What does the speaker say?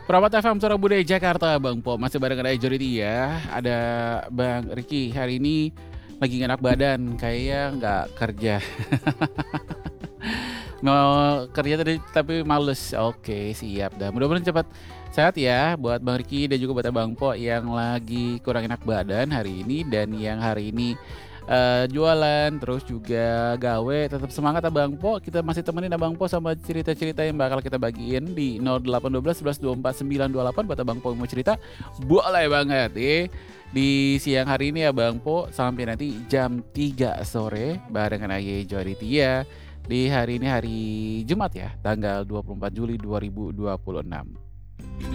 Prapat FM Suara Budaya Jakarta, Bang Po. Masih bareng ada Jority ya. Ada Bang Ricky. Hari ini lagi nggak enak badan, kayaknya nggak kerja. Mau kerja tadi tapi males. Oke, siap dah. Mudah-mudahan cepat sehat ya buat Bang Ricky dan juga buat Bang Po yang lagi kurang enak badan hari ini dan yang hari ini jualan terus juga gawe. Tetap semangat Abang Po. Kita masih temenin Abang Po sama cerita-cerita yang bakal kita bagiin di 0812 11 24 928 buat Abang Po yang mau cerita. Boleh banget di siang hari ini Abang Po sampai nanti jam 3 sore barengan Aye Joaritia di hari ini hari Jumat ya, tanggal 24 Juli 2026.